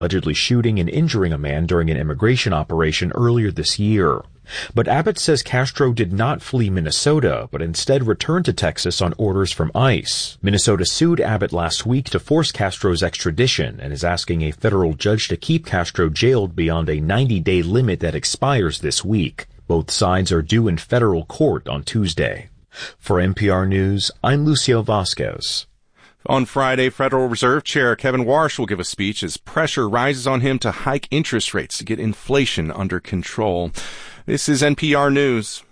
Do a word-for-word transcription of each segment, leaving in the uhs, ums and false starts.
allegedly shooting and injuring a man during an immigration operation earlier this year. But Abbott says Castro did not flee Minnesota, but instead returned to Texas on orders from ICE. Minnesota sued Abbott last week to force Castro's extradition and is asking a federal judge to keep Castro jailed beyond a ninety-day limit that expires this week. Both sides are due in federal court on Tuesday. For N P R News, I'm Lucio Vasquez. On Friday, Federal Reserve Chair Kevin Warsh will give a speech as pressure rises on him to hike interest rates to get inflation under control. This is N P R News.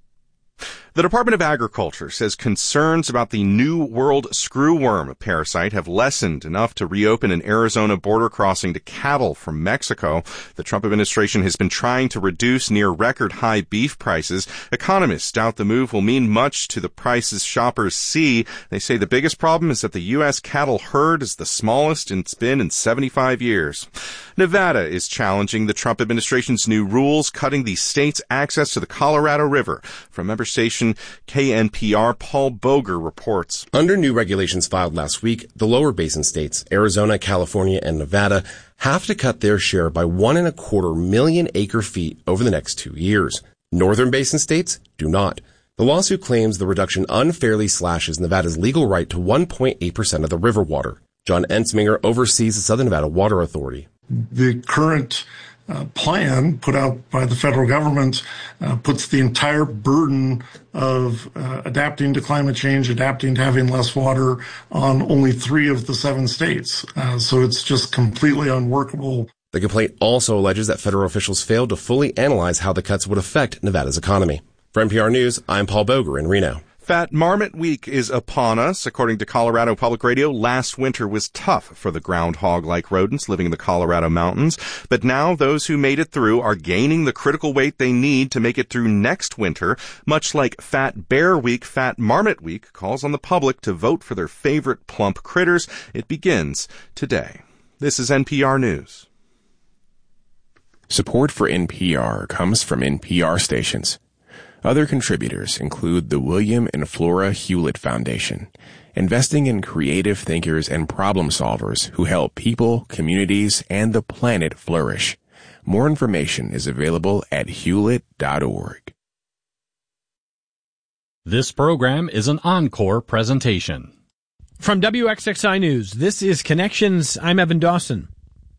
The Department of Agriculture says concerns about the New World screwworm parasite have lessened enough to reopen an Arizona border crossing to cattle from Mexico. The Trump administration has been trying to reduce near-record-high beef prices. Economists doubt the move will mean much to the prices shoppers see. They say the biggest problem is that the U S cattle herd is the smallest it's been in seventy-five years. Nevada is challenging the Trump administration's new rules, cutting the state's access to the Colorado River. From member station K N P R, Paul Boger reports. Under new regulations filed last week, the lower basin states, Arizona, California, and Nevada, have to cut their share by one and a quarter million acre feet over the next two years. Northern basin states do not. The lawsuit claims the reduction unfairly slashes Nevada's legal right to one point eight percent of the river water. John Ensminger oversees the Southern Nevada Water Authority. The current uh, plan put out by the federal government uh, puts the entire burden of uh, adapting to climate change, adapting to having less water on only three of the seven states. Uh, so it's just completely unworkable. The complaint also alleges that federal officials failed to fully analyze how the cuts would affect Nevada's economy. For N P R News, I'm Paul Boger in Reno. Fat Marmot Week is upon us. According to Colorado Public Radio, last winter was tough for the groundhog-like rodents living in the Colorado mountains. But now those who made it through are gaining the critical weight they need to make it through next winter. Much like Fat Bear Week, Fat Marmot Week calls on the public to vote for their favorite plump critters. It begins today. This is N P R News. Support for N P R comes from N P R stations. Other contributors include the William and Flora Hewlett Foundation, investing in creative thinkers and problem solvers who help people, communities, and the planet flourish. More information is available at hewlett dot org. This program is an encore presentation. From W X X I News, this is Connections. I'm Evan Dawson.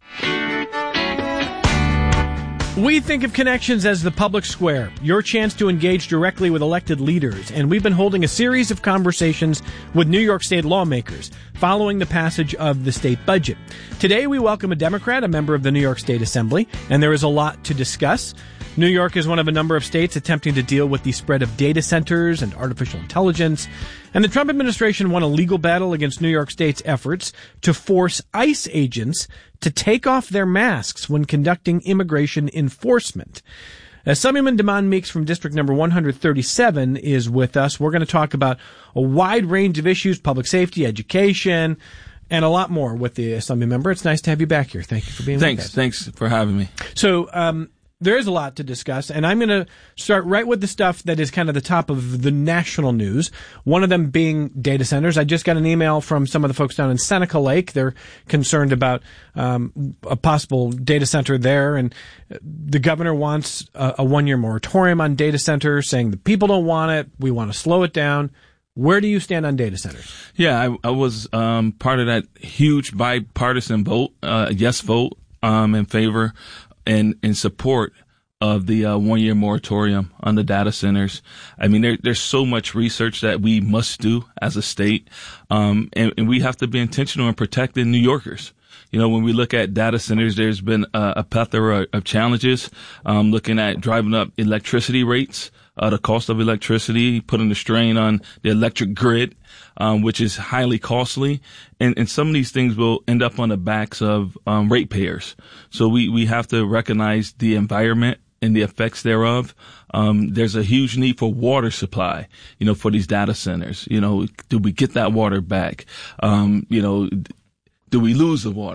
We think of Connections as the public square, your chance to engage directly with elected leaders, and we've been holding a series of conversations with New York State lawmakers following the passage of the state budget. Today we welcome a Democrat, a member of the New York State Assembly, and there is a lot to discuss. New York is one of a number of states attempting to deal with the spread of data centers and artificial intelligence, and the Trump administration won a legal battle against New York State's efforts to force ICE agents to take off their masks when conducting immigration enforcement. Assemblyman Damon Meeks from District Number one thirty-seven is with us. We're going to talk about a wide range of issues, public safety, education, and a lot more with the Assembly member. It's nice to have you back here. Thank you for being Thanks. with us. Thanks for having me. So, um, there is a lot to discuss, and I'm going to start right with the stuff that is kind of the top of the national news, one of them being data centers. I just got an email from some of the folks down in Seneca Lake. They're concerned about um, a possible data center there, and the governor wants a, a one-year moratorium on data centers, saying the people don't want it, we want to slow it down. Where do you stand on data centers? Yeah, I, I was um, part of that huge bipartisan vote, uh, yes vote um, in favor and in support of the uh, one-year moratorium on the data centers. I mean, there, there's so much research that we must do as a state, um, and, and we have to be intentional in protecting New Yorkers. You know, when we look at data centers, there's been a, a plethora of challenges, um, looking at driving up electricity rates, uh, the cost of electricity, putting the strain on the electric grid, um, which is highly costly. And, and some of these things will end up on the backs of, um, ratepayers. So we, we have to recognize the environment and the effects thereof. Um, there's a huge need for water supply, you know, for these data centers. You know, do we get that water back? Um, you know, do we lose the water?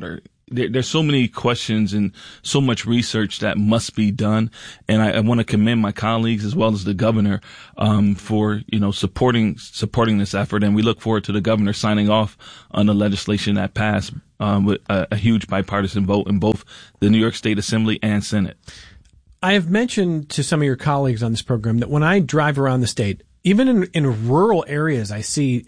there, there's so many questions and so much research that must be done. And I, I want to commend my colleagues as well as the governor, um, for, you know, supporting, supporting this effort. And we look forward to the governor signing off on the legislation that passed, um, with a, a huge bipartisan vote in both the New York State Assembly and Senate. I have mentioned to some of your colleagues on this program that when I drive around the state, even in, in rural areas, I see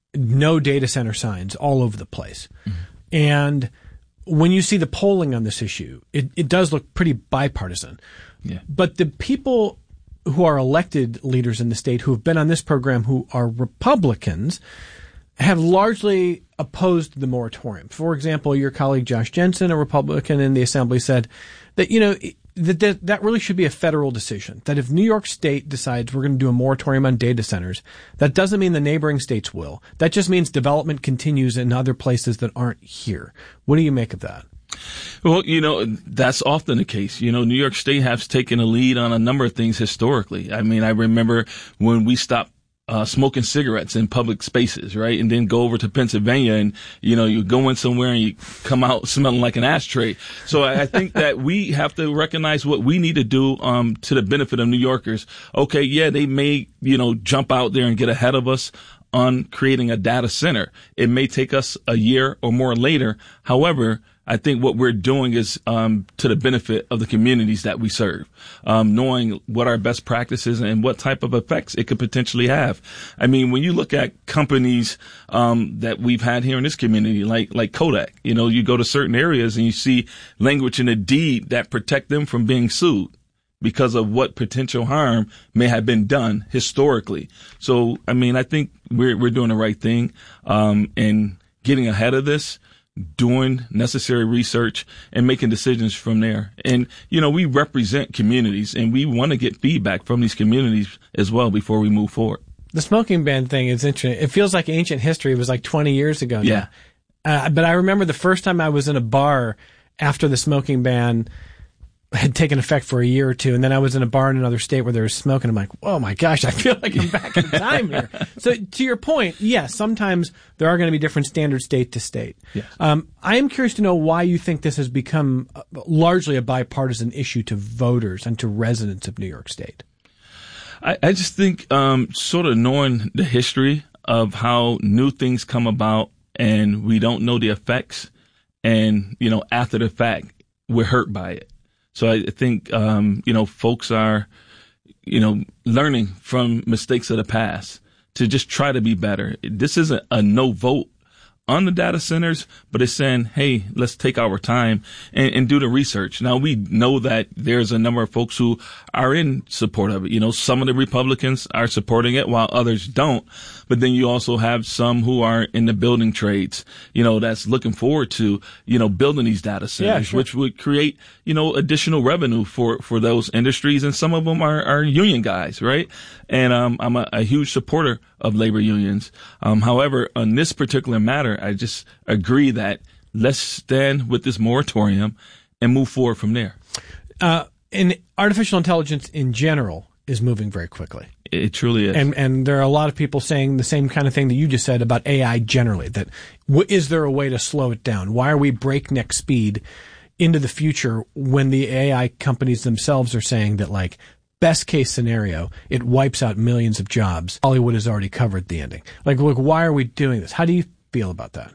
no data center signs all over the place. Mm-hmm. And when you see the polling on this issue, it, it does look pretty bipartisan. Yeah. But the people who are elected leaders in the state who have been on this program who are Republicans have largely opposed the moratorium. For example, your colleague Josh Jensen, a Republican in the Assembly, said that, you know, that, that that really should be a federal decision. That if New York State decides we're going to do a moratorium on data centers, that doesn't mean the neighboring states will. That just means development continues in other places that aren't here. What do you make of that? Well, you know, that's often the case. You know, New York State has taken a lead on a number of things historically. I mean, I remember when we stopped Uh, smoking cigarettes in public spaces, right? And then go over to Pennsylvania and, you know, you go in somewhere and you come out smelling like an ashtray. So I, I think that we have to recognize what we need to do, um, to the benefit of New Yorkers. Okay. Yeah, they may, you know, jump out there and get ahead of us on creating a data center. It may take us a year or more later. However, I think what we're doing is um, to the benefit of the communities that we serve, um, knowing what our best practices and what type of effects it could potentially have. I mean, when you look at companies um, that we've had here in this community, like like Kodak, you know, you go to certain areas and you see language in a deed that protect them from being sued because of what potential harm may have been done historically. So, I mean, I think we're we're doing the right thing um, and getting ahead of this, doing necessary research and making decisions from there. And, you know, we represent communities and we want to get feedback from these communities as well before we move forward. The smoking ban thing is interesting. It feels like ancient history. It was like twenty years ago now. Yeah. Uh, but I remember the first time I was in a bar after the smoking ban had taken effect for a year or two, and then I was in a bar in another state where there was smoking. I'm like, oh my gosh, I feel like I'm back in time here. So to your point, yes, sometimes there are going to be different standards state to state. Yes. Um, I am curious to know why you think this has become largely a bipartisan issue to voters and to residents of New York State. I, I just think um, sort of knowing the history of how new things come about and we don't know the effects, and, you know, after the fact, we're hurt by it. So I think, um, you know, folks are, you know, learning from mistakes of the past to just try to be better. This isn't a no vote on the data centers, but it's saying, hey, let's take our time and, and do the research. Now, we know that there's a number of folks who are in support of it. You know, some of the Republicans are supporting it while others don't. But then you also have some who are in the building trades, you know, that's looking forward to, you know, building these data centers, yeah, sure. which would create, you know, additional revenue for, for those industries. And some of them are, are union guys, right? And, um, I'm a, a huge supporter of labor unions. Um, however, on this particular matter, I just agree that let's stand with this moratorium and move forward from there. Uh, and artificial intelligence in general is moving very quickly. It truly is. And and there are a lot of people saying the same kind of thing that you just said about A I generally, that w- is there a way to slow it down? Why are we breakneck speed into the future when the A I companies themselves are saying that, like, best case scenario, it wipes out millions of jobs? Hollywood has already covered the ending. Like, look, why are we doing this? How do you feel about that?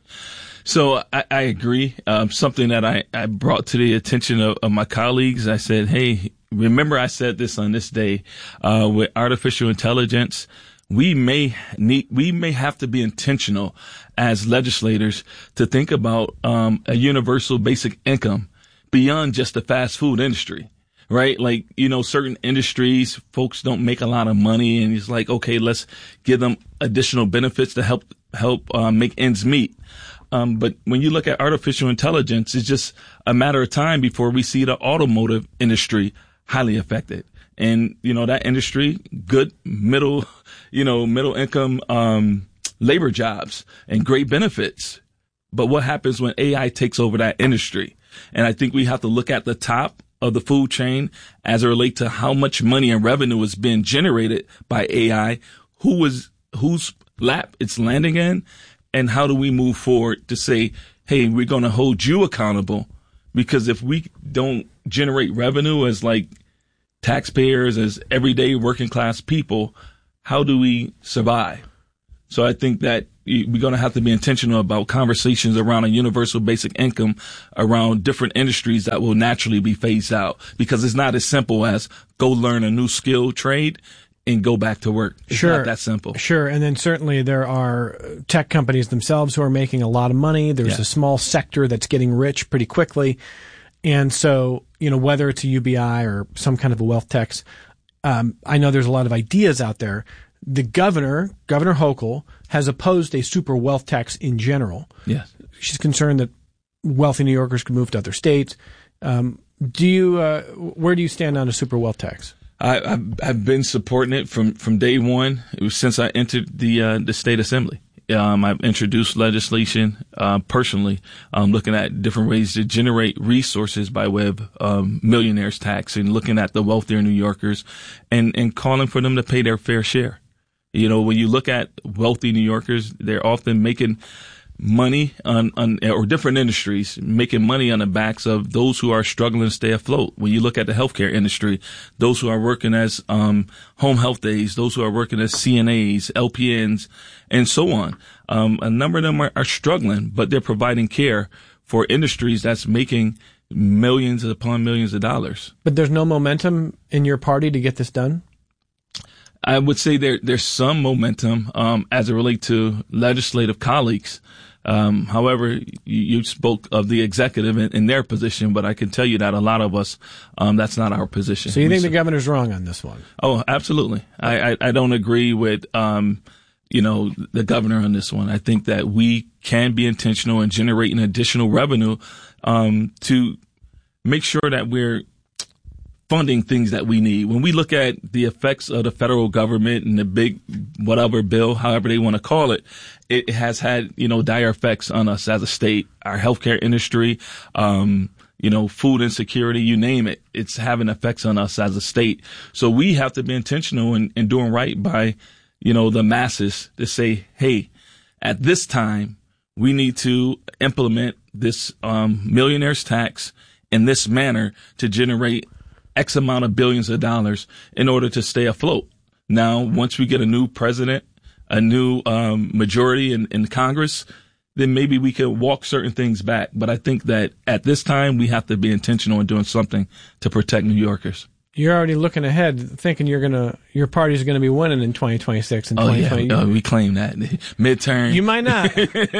So I, I agree. Um, something that I, I brought to the attention of, of my colleagues, I said, hey, remember I said this on this day, uh, with artificial intelligence, we may need, we may have to be intentional as legislators to think about, um, a universal basic income beyond just the fast food industry. Right? Like, you know, certain industries, folks don't make a lot of money, and it's like, okay, let's give them additional benefits to help, help, uh, make ends meet. Um, but when you look at artificial intelligence, it's just a matter of time before we see the automotive industry highly affected. And, you know, that industry, good middle, you know, middle income, um, labor jobs and great benefits. But what happens when A I takes over that industry? And I think we have to look at the top of the food chain as it relates to how much money and revenue is being generated by A I, who is, whose lap it's landing in, and how do we move forward to say, hey, we're going to hold you accountable, because if we don't generate revenue as like taxpayers, as everyday working class people, how do we survive? So I think that we're going to have to be intentional about conversations around a universal basic income around different industries that will naturally be phased out, because it's not as simple as go learn a new skill trade and go back to work. It's sure. not that simple. Sure. And then certainly there are tech companies themselves who are making a lot of money. There's Yeah. a small sector that's getting rich pretty quickly. And so, you know, whether it's a U B I or some kind of a wealth tax, um, I know there's a lot of ideas out there. The governor, Governor Hochul, has opposed a super wealth tax in general. Yes. She's concerned that wealthy New Yorkers could move to other states. Um, do you, uh, where do you stand on a super wealth tax? I, I've, I've been supporting it from, from day one. It was since I entered the uh, the state assembly. Um, I've introduced legislation uh, personally, um, looking at different ways to generate resources by way of um, millionaires tax, and looking at the wealthier New Yorkers and, and calling for them to pay their fair share. You know, when you look at wealthy New Yorkers, they're often making money on, on, or different industries, making money on the backs of those who are struggling to stay afloat. When you look at the healthcare industry, those who are working as, um, home health aides, those who are working as C N As, L P Ns, and so on. Um, a number of them are, are struggling, but they're providing care for industries that's making millions upon millions of dollars. But there's no momentum in your party to get this done? I would say there, there's some momentum, um, as it relates to legislative colleagues. Um, however, you, you spoke of the executive in, in their position, but I can tell you that a lot of us, um, that's not our position. So you think we, the governor's wrong on this one? Oh, absolutely. I, I, I don't agree with, um, you know, the governor on this one. I think that we can be intentional in generating additional revenue, um, to make sure that we're funding things that we need. When we look at the effects of the federal government and the big whatever bill, however they want to call it, it has had, you know, dire effects on us as a state, our healthcare industry, um, you know, food insecurity, you name it. It's having effects on us as a state. So we have to be intentional in, in doing right by, you know, the masses to say, hey, at this time, we need to implement this um, millionaire's tax in this manner to generate X amount of billions of dollars in order to stay afloat. Now, once we get a new president, a new um, majority in, in Congress, then maybe we can walk certain things back. But I think that at this time, we have to be intentional in doing something to protect New Yorkers. You're already looking ahead, thinking you're gonna, your party's going to be winning in twenty twenty-six and twenty twenty. Oh, yeah, uh, we claim that. Midterm. You might not.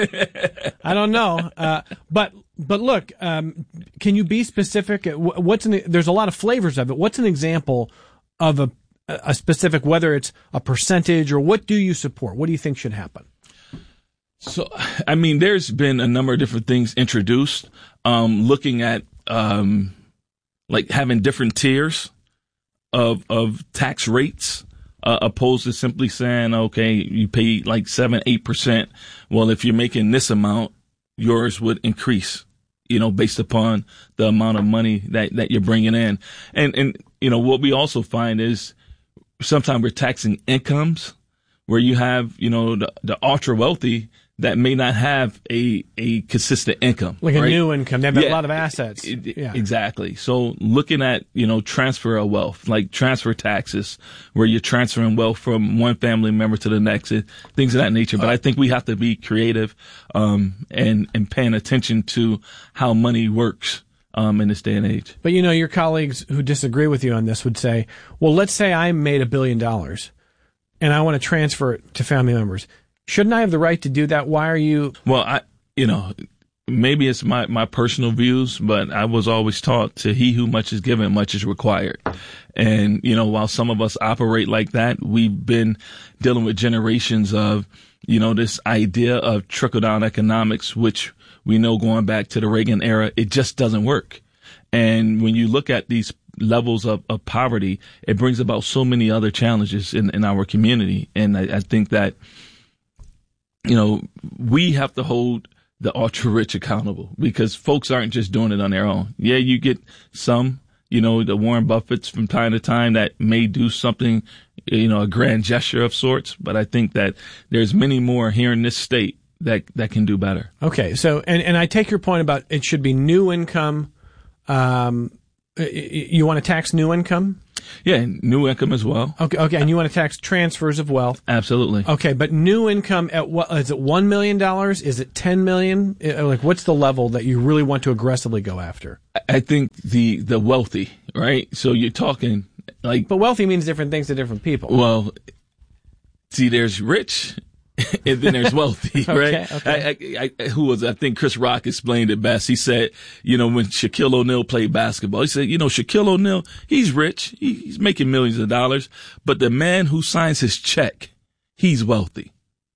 I don't know. Uh, but, but look, um, can you be specific? What's an, there's a lot of flavors of it. What's an example of a, a specific, whether it's a percentage or what do you support? What do you think should happen? So, I mean, there's been a number of different things introduced, um, looking at, um, like having different tiers of, of tax rates, uh, opposed to simply saying, okay, you pay like seven, eight percent. Well, if you're making this amount, yours would increase, you know, based upon the amount of money that, that you're bringing in. And, and, you know, what we also find is sometimes we're taxing incomes where you have, you know, the, the ultra wealthy that may not have a, a consistent income. Like a right? new income. They have Yeah, a lot of assets. It, it, yeah. Exactly. So looking at, you know, transfer of wealth, like transfer taxes, where you're transferring wealth from one family member to the next, it, things of that nature. But I think we have to be creative, um, and, and paying attention to how money works, um, in this day and age. But you know, your colleagues who disagree with you on this would say, well, let's say I made a billion dollars and I want to transfer it to family members. Shouldn't I have the right to do that? Why are you? Well, I, you know, maybe it's my, my personal views, but I was always taught to he who much is given, much is required. And, you know, while some of us operate like that, we've been dealing with generations of, you know, this idea of trickle down economics, which we know going back to the Reagan era, it just doesn't work. And when you look at these levels of, of poverty, it brings about so many other challenges in, in our community. And I, I think that, you know, we have to hold the ultra rich accountable because folks aren't just doing it on their own. Yeah, you get some, you know, the Warren Buffetts from time to time that may do something, you know, a grand gesture of sorts. But I think that there's many more here in this state that, that can do better. Okay. So, and, and I take your point about it should be new income. Um, you want to tax new income? Yeah, new income as well. Okay, okay, and you want to tax transfers of wealth? Absolutely. Okay, but new income at what? Is it one million dollars? Is it ten million dollars? Like, what's the level that you really want to aggressively go after? I think the the wealthy, right? So you're talking like, but wealthy means different things to different people. Well, see, there's rich. And then there's wealthy, right? Okay, okay. I, I, who was, I think Chris Rock explained it best. He said, you know, when Shaquille O'Neal played basketball, he said, you know, Shaquille O'Neal, he's rich. He, he's making millions of dollars. But the man who signs his check, he's wealthy.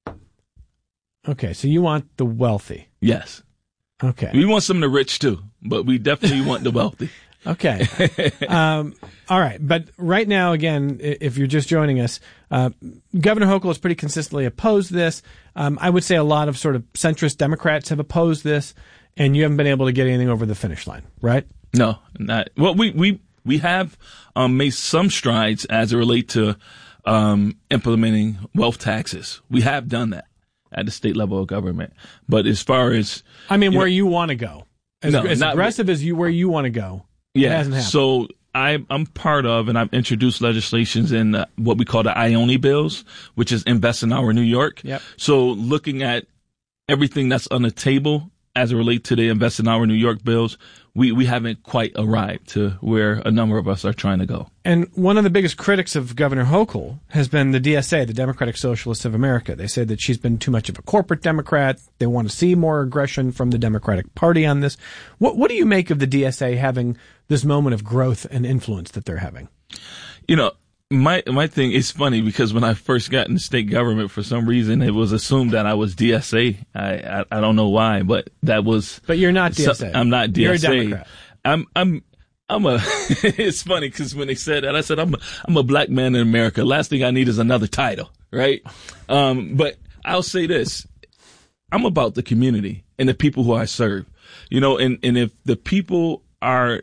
Okay. So you want the wealthy. Yes. Okay. We want some of the rich too, but we definitely want the wealthy. Okay. Um, all right. But right now, again, if you're just joining us, uh, Governor Hochul has pretty consistently opposed this. Um, I would say a lot of sort of centrist Democrats have opposed this, and you haven't been able to get anything over the finish line, right? No, not. Well, we, we, we have um, made some strides as it relates to um, implementing wealth taxes. We have done that at the state level of government. But as far as... I mean, you where know, you want to go. As, no, as not, aggressive as you where you want to go. Yeah. It hasn't happened. So I, I'm part of, and I've introduced legislations in the, what we call the Ione bills, which is Invest in Our New York. Yep. So looking at everything that's on the table as it relates to the Invest in Our New York bills, we, we haven't quite arrived to where a number of us are trying to go. And one of the biggest critics of Governor Hochul has been the D S A, the Democratic Socialists of America. They say that she's been too much of a corporate Democrat. They want to see more aggression from the Democratic Party on this. What, what do you make of the D S A having this moment of growth and influence that they're having? You know, my my thing is funny because when I first got in the state government, for some reason, it was assumed that I was D S A. I I, I don't know why, but that was. But you're not D S A. So, I'm not D S A. You're a Democrat. I'm I'm I'm a. It's funny because when they said that, I said I'm a, I'm a black man in America. Last thing I need is another title, right? Um, but I'll say this: I'm about the community and the people who I serve. You know, and and if the people are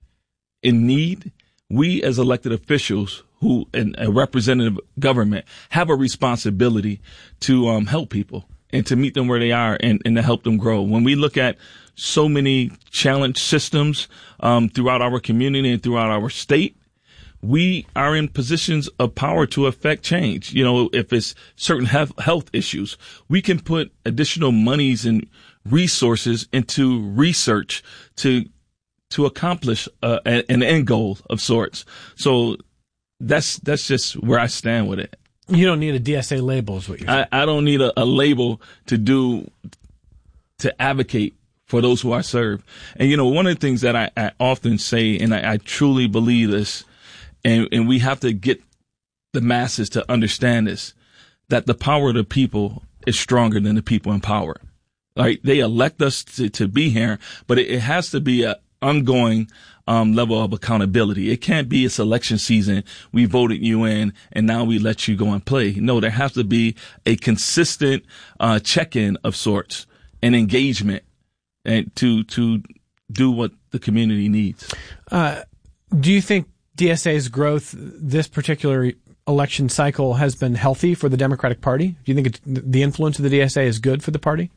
in need, we as elected officials who in a representative government have a responsibility to um, help people and to meet them where they are and, and to help them grow. When we look at so many challenge systems um, throughout our community and throughout our state, we are in positions of power to affect change. You know, if it's certain health, health issues, we can put additional monies and resources into research to to accomplish uh, an end goal of sorts. So that's that's just where I stand with it. You don't need a D S A label is what you're saying. I, I don't need a, a label to do, to advocate for those who I serve. And, you know, one of the things that I, I often say, and I, I truly believe this, and, and we have to get the masses to understand this, that the power of the people is stronger than the people in power. Right? They elect us to, to be here, but it, it has to be a ongoing um, level of accountability. It can't be a selection season. We voted you in and now we let you go and play. No, there has to be a consistent uh, check-in of sorts and engagement and to to do what the community needs. Uh, do you think D S A's growth this particular election cycle has been healthy for the Democratic Party? Do you think it's, the influence of the D S A is good for the party?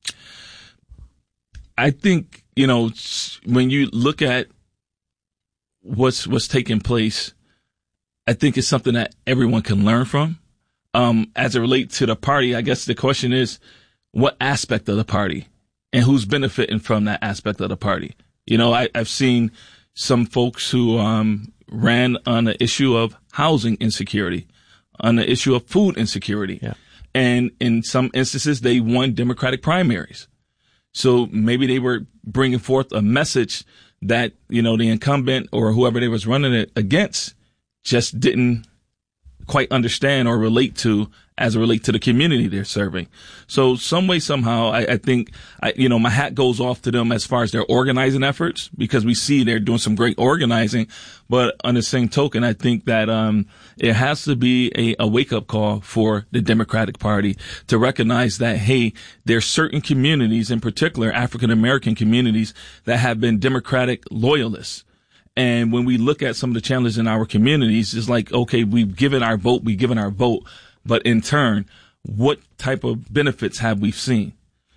I think, you know, when you look at what's what's taking place, I think it's something that everyone can learn from. Um, as it relates to the party, I guess the question is, what aspect of the party and who's benefiting from that aspect of the party? You know, I, I've seen some folks who um, ran on the issue of housing insecurity, on the issue of food insecurity. Yeah. And in some instances, they won Democratic primaries. So maybe they were bringing forth a message that, you know, the incumbent or whoever they was running it against just didn't quite understand or relate to as it relates to the community they're serving. So some way, somehow, I, I think, I, you know, my hat goes off to them as far as their organizing efforts, because we see they're doing some great organizing. But on the same token, I think that um it has to be a, a wake-up call for the Democratic Party to recognize that, hey, there's certain communities, in particular African-American communities, that have been Democratic loyalists. And when we look at some of the challenges in our communities, it's like, okay, we've given our vote, we've given our vote. But in turn, what type of benefits have we seen?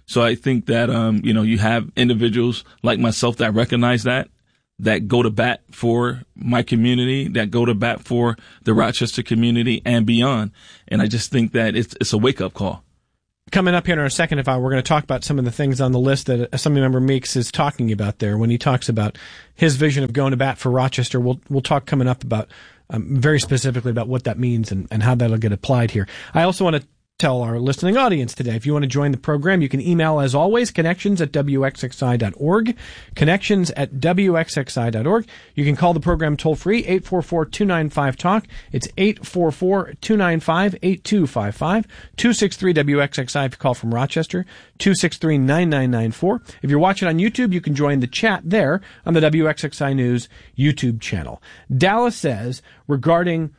So I think that, um, you know, you have individuals like myself that recognize that, that go to bat for my community, that go to bat for the Rochester community and beyond. And I just think that it's, it's a wake-up call. Coming up here in our second half hour, we're going to talk about some of the things on the list that Assemblymember Meeks is talking about there when he talks about his vision of going to bat for Rochester. We'll we'll talk coming up about um, very specifically about what that means and, and how that'll get applied here. I also want to tell our listening audience today, if you want to join the program, you can email, as always, connections at w x x i dot org, connections at w x x i dot org. You can call the program toll-free, eight four four, two nine five, talk. It's eight four four, two nine five, eight two five five, two six three W X X I if you call from Rochester, two six three, nine nine nine four. If you're watching on YouTube, you can join the chat there on the W X X I News YouTube channel. Dallas says, regarding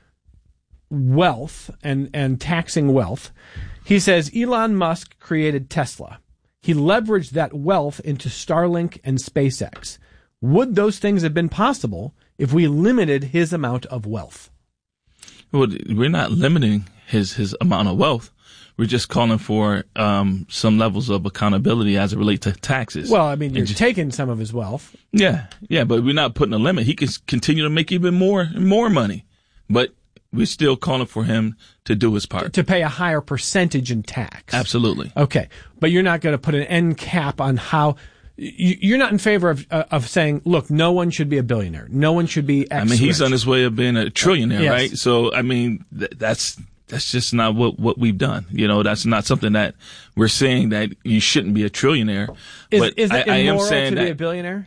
wealth and, and taxing wealth, he says Elon Musk created Tesla. He leveraged that wealth into Starlink and SpaceX. Would those things have been possible if we limited his amount of wealth? Well, we're not limiting his, his amount of wealth. We're just calling for um, some levels of accountability as it relates to taxes. Well, I mean, you're just taking some of his wealth. Yeah, yeah, but we're not putting a limit. He can continue to make even more and more money. But we're still calling for him to do his part. To pay a higher percentage in tax. Absolutely. Okay. But you're not going to put an end cap on how... You're not in favor of uh, of saying, look, no one should be a billionaire. No one should be X I mean, he's rich. on his way of being a trillionaire, yes. right? So, I mean, th- that's that's just not what, what we've done. You know, that's not something that we're saying that you shouldn't be a trillionaire. Is, but is it I, immoral I am saying to that, be a billionaire?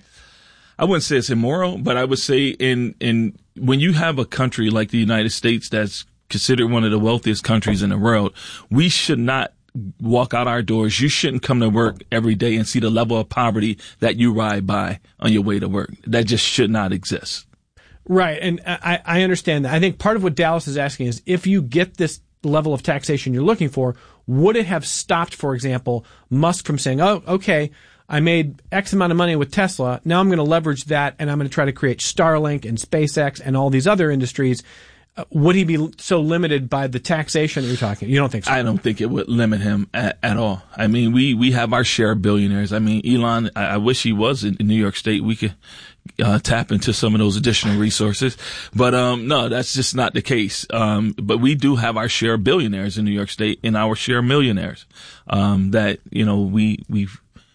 I wouldn't say it's immoral, but I would say in in when you have a country like the United States that's considered one of the wealthiest countries in the world, we should not walk out our doors. You shouldn't come to work every day and see the level of poverty that you ride by on your way to work. That just should not exist. Right. And I, I understand that. I think part of what Dallas is asking is, if you get this level of taxation you're looking for, would it have stopped, for example, Musk from saying, oh, okay, I made X amount of money with Tesla. Now I'm going to leverage that and I'm going to try to create Starlink and SpaceX and all these other industries. Uh, would he be so limited by the taxation that you're talking? You don't think so? I don't think it would limit him at, at all. I mean, we, we have our share of billionaires. I mean, Elon, I, I wish he was in, in New York State. We could uh, tap into some of those additional resources. But um, no, that's just not the case. Um, but we do have our share of billionaires in New York State and our share of millionaires um, that, you know, we we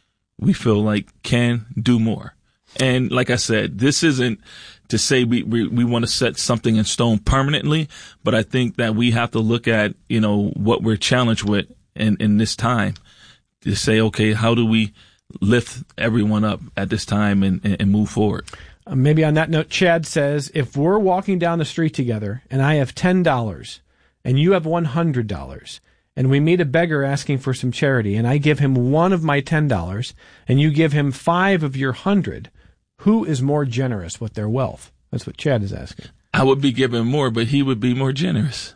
we feel like can do more. And like I said, this isn't to say we, we, we want to set something in stone permanently, but I think that we have to look at, you know, what we're challenged with in, in this time to say, okay, how do we lift everyone up at this time and, and, and move forward? Uh, maybe on that note, Chad says, if we're walking down the street together and I have ten dollars and you have one hundred dollars and we meet a beggar asking for some charity and I give him one of my ten dollars and you give him five of your one hundred, who is more generous with their wealth? That's what Chad is asking. I would be giving more, but he would be more generous.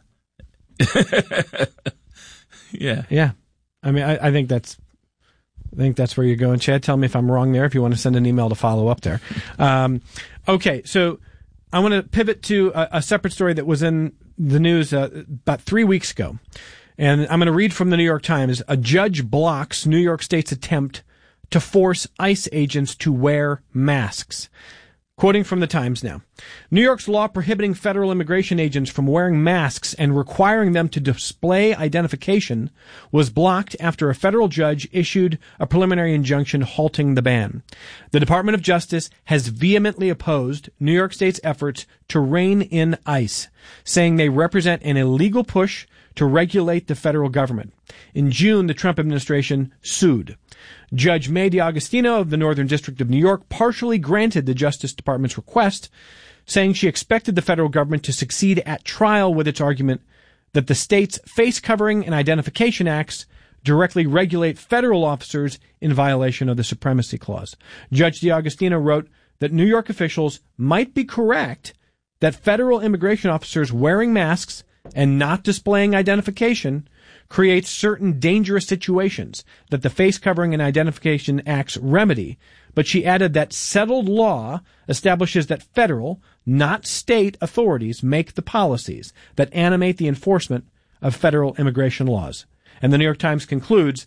yeah. Yeah. I mean, I, I think that's, I think that's where you're going. Chad, tell me if I'm wrong there, if you want to send an email to follow up there. Um, okay. So I want to pivot to a, a separate story that was in the news uh, about three weeks ago. And I'm going to read from the New York Times. A judge blocks New York State's attempt to force ICE agents to wear masks. Quoting from the Times now. New York's law prohibiting federal immigration agents from wearing masks and requiring them to display identification was blocked after a federal judge issued a preliminary injunction halting the ban. The Department of Justice has vehemently opposed New York State's efforts to rein in ICE, saying they represent an illegal push to regulate the federal government. In June, the Trump administration sued. Judge May DiAugustino of the Northern District of New York partially granted the Justice Department's request, saying she expected the federal government to succeed at trial with its argument that the state's face covering and identification acts directly regulate federal officers in violation of the Supremacy Clause. Judge DiAugustino wrote that New York officials might be correct that federal immigration officers wearing masks and not displaying identification creates certain dangerous situations that the face covering and identification acts remedy, but she added that settled law establishes that federal, not state, authorities make the policies that animate the enforcement of federal immigration laws. And the New York Times concludes,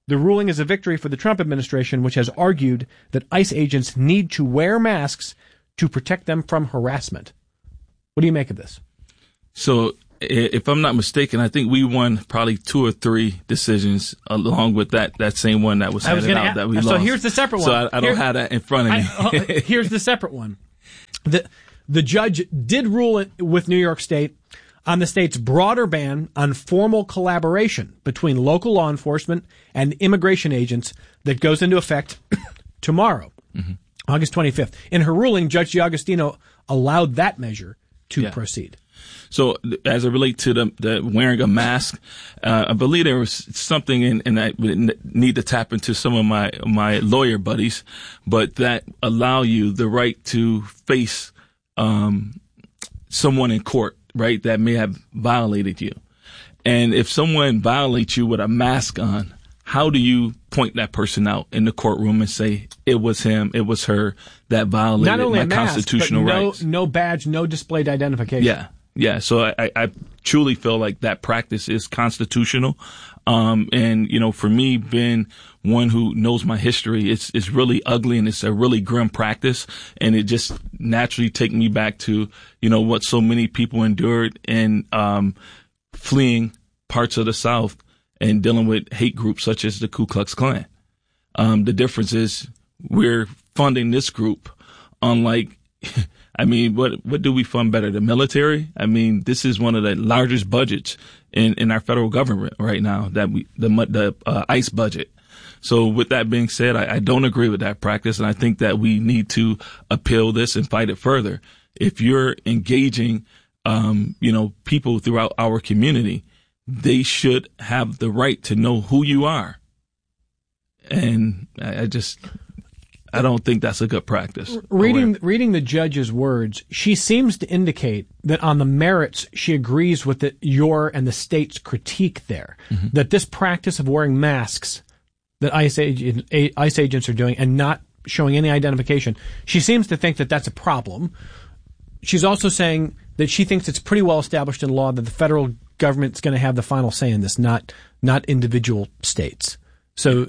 The ruling is a victory for the Trump administration, which has argued that ICE agents need to wear masks to protect them from harassment. What do you make of this? So, if I'm not mistaken, I think we won probably two or three decisions along with that that same one that was handed out add, that we so lost. So here's the separate one. So I, I don't Here, have that in front of me. I, here's the separate one. The, the judge did rule it with New York State on the state's broader ban on formal collaboration between local law enforcement and immigration agents that goes into effect tomorrow, mm-hmm. August twenty-fifth. In her ruling, Judge D'Agostino allowed that measure to yeah. proceed. So as it relates to the, the wearing a mask, uh, I believe there was something in, and I need to tap into some of my, my lawyer buddies, but that allow you the right to face, um, someone in court, right, that may have violated you. And if someone violates you with a mask on, how do you point that person out in the courtroom and say it was him, it was her that violated Not only my a mask, constitutional but no, rights? No badge, no displayed identification. Yeah. Yeah, so I, I truly feel like that practice is constitutional. Um, and, you know, for me, being one who knows my history, it's, it's really ugly and it's a really grim practice. And it just naturally take me back to, you know, what so many people endured in, um, fleeing parts of the South and dealing with hate groups such as the Ku Klux Klan. Um, the difference is we're funding this group unlike I mean, what what do we fund better? The military? I mean, this is one of the largest budgets in, in our federal government right now, that we the the uh, ICE budget. So with that being said, I, I don't agree with that practice, and I think that we need to appeal this and fight it further. If you're engaging, um, you know, people throughout our community, they should have the right to know who you are. And I, I just... I don't think that's a good practice. Reading reading the judge's words, she seems to indicate that on the merits, she agrees with the, your and the state's critique there, mm-hmm. that this practice of wearing masks that ICE, agent, ICE agents are doing and not showing any identification, she seems to think that that's a problem. She's also saying that she thinks it's pretty well established in law that the federal government's going to have the final say in this, not not individual states. So...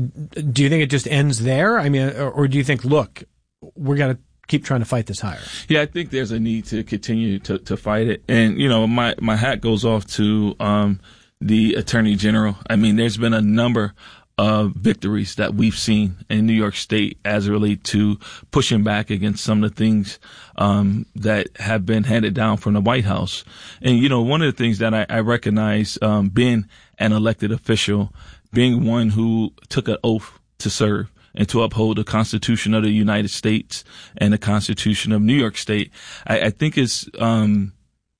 do you think it just ends there? I mean, or, or do you think, look, we're going to keep trying to fight this higher? Yeah, I think there's a need to continue to, to fight it. And, you know, my, my hat goes off to um, the Attorney General. I mean, there's been a number of victories that we've seen in New York State as it relates to pushing back against some of the things um, that have been handed down from the White House. And, you know, one of the things that I, I recognize um, being an elected official, being one who took an oath to serve and to uphold the Constitution of the United States and the Constitution of New York State, I, I think it's um,